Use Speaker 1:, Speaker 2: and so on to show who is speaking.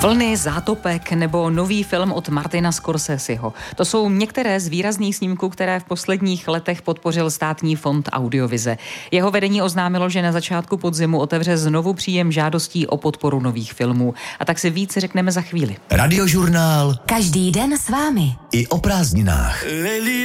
Speaker 1: Vlny, zátopek nebo nový film od Martina Scorseseho. To jsou některé z výrazných snímků, které v posledních letech podpořil Státní fond audiovize. Jeho vedení oznámilo, že na začátku podzimu otevře znovu příjem žádostí o podporu nových filmů. A tak si víc řekneme za chvíli.
Speaker 2: Radiožurnál.
Speaker 3: Každý den s vámi.
Speaker 2: I o prázdninách.